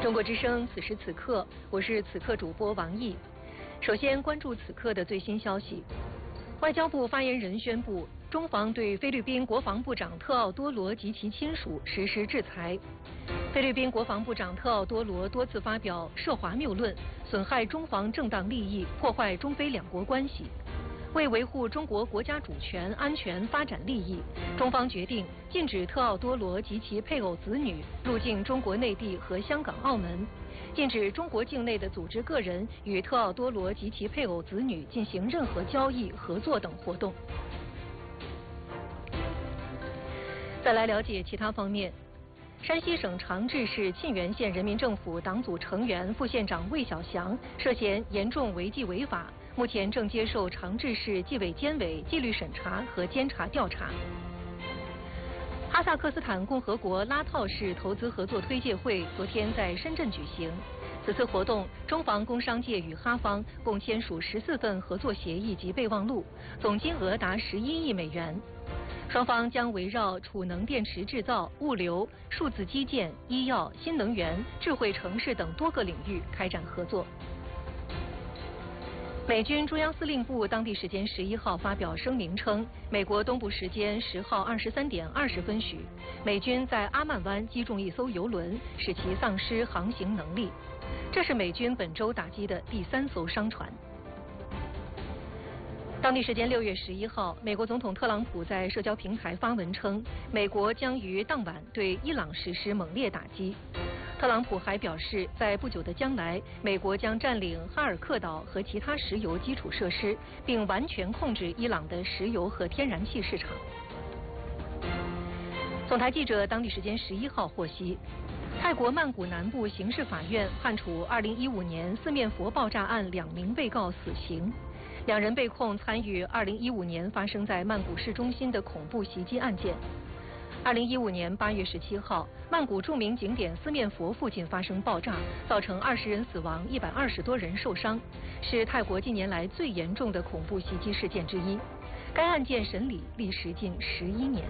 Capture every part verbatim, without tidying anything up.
中国之声，此时此刻，我是此刻主播王毅。首先关注此刻的最新消息。外交部发言人宣布，中方对菲律宾国防部长特奥多罗及其亲属实施制裁。菲律宾国防部长特奥多罗多次发表涉华谬论，损害中方正当利益，破坏中菲两国关系。为维护中国国家主权、安全、发展利益，中方决定禁止特奥多罗及其配偶子女入境中国内地和香港、澳门，禁止中国境内的组织个人与特奥多罗及其配偶子女进行任何交易、合作等活动。再来了解其他方面。山西省长治市沁源县人民政府党组成员、副县长魏小祥涉嫌严重违纪违法，目前正接受长治市纪委监委纪律审查和监察调查。哈萨克斯坦共和国拉套市投资合作推介会昨天在深圳举行。此次活动，中方工商界与哈方共签署十四份合作协议及备忘录，总金额达十一亿美元。双方将围绕储能电池制造、物流、数字基建、医药、新能源、智慧城市等多个领域开展合作。美军中央司令部当地时间十一号发表声明称，美国东部时间十号二十三点二十分许，美军在阿曼湾击中一艘油轮，使其丧失航行能力。这是美军本周打击的第三艘商船。当地时间六月十一号，美国总统特朗普在社交平台发文称，美国将于当晚对伊朗实施猛烈打击。特朗普还表示，在不久的将来，美国将占领哈尔克岛和其他石油基础设施，并完全控制伊朗的石油和天然气市场。总台记者当地时间十一号获悉，泰国曼谷南部刑事法院判处二零一五年四面佛爆炸案两名被告死刑。两人被控参与二零一五年发生在曼谷市中心的恐怖袭击案件。二零一五年八月十七号，曼谷著名景点四面佛附近发生爆炸，造成二十人死亡，一百二十多人受伤，是泰国近年来最严重的恐怖袭击事件之一。该案件审理历时近十一年。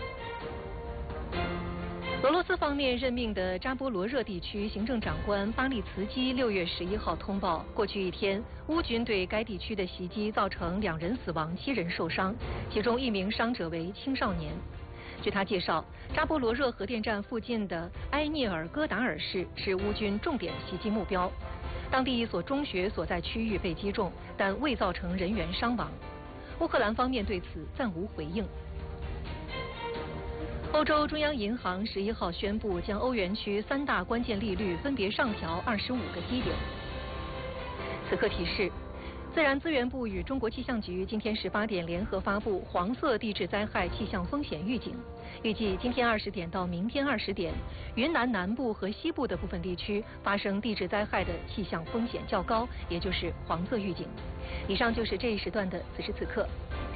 俄罗斯方面任命的扎波罗热地区行政长官巴利茨基六月十一号通报，过去一天乌军对该地区的袭击造成两人死亡，七人受伤，其中一名伤者为青少年。据他介绍，扎波罗热核电站附近的埃涅尔戈达尔市是乌军重点袭击目标，当地一所中学所在区域被击中，但未造成人员伤亡。乌克兰方面对此暂无回应。欧洲中央银行十一号宣布，将欧元区三大关键利率分别上调二十五个基点。此刻提示，自然资源部与中国气象局今天十八点联合发布黄色地质灾害气象风险预警，预计今天二十点到明天二十点，云南南部和西部的部分地区发生地质灾害的气象风险较高，也就是黄色预警。以上就是这一时段的此时此刻。